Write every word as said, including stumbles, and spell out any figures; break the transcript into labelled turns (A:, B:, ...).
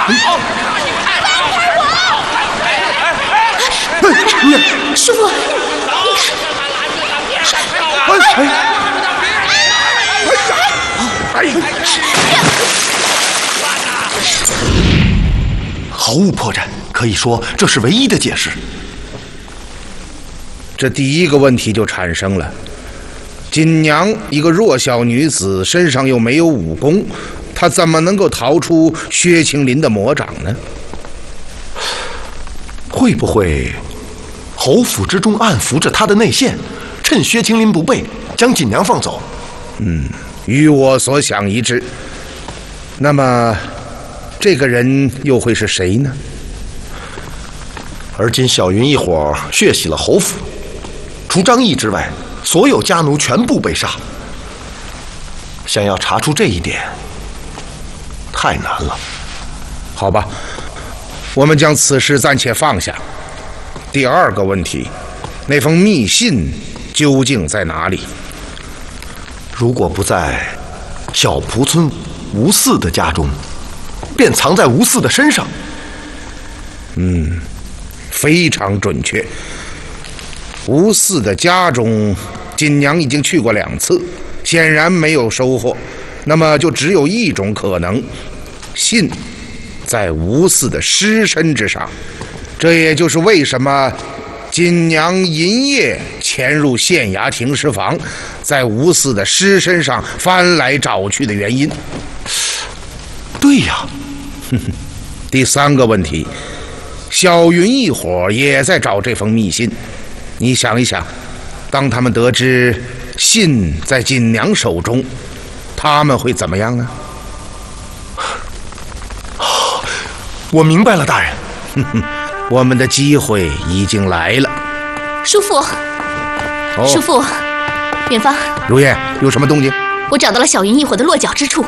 A: 如烟，
B: 师傅，你看，
A: 哎哎！毫无破绽，可以说这是唯一的解释。
C: 这第一个问题就产生了：锦娘一个弱小女子，身上又没有武功，她怎么能够逃出薛青林的魔掌呢？
A: 会不会侯府之中暗伏着他的内线，趁薛青林不备，将锦娘放走？
C: 嗯，与我所想一致。那么，这个人又会是谁呢？
A: 而今小云一伙血洗了侯府，除张毅之外，所有家奴全部被杀。想要查出这一点，太难了。
C: 好吧，我们将此事暂且放下。第二个问题，那封密信究竟在哪里？
A: 如果不在小蒲村吴四的家中，便藏在吴四的身上。
C: 嗯，非常准确。吴四的家中，锦娘已经去过两次，显然没有收获。那么就只有一种可能，信在吴四的尸身之上。这也就是为什么锦娘银夜潜入县衙停尸房，在吴四的尸身上翻来找去的原因。
A: 对呀。
C: 第三个问题，小云一伙也在找这封密信。你想一想，当他们得知信在锦娘手中，他们会怎么样呢？
A: 我明白了，大人。
C: 我们的机会已经来了。
B: 叔父，
C: 哦、
B: 叔父，远方，
C: 如烟，有什么动静？
B: 我找到了小云一伙的落脚之处。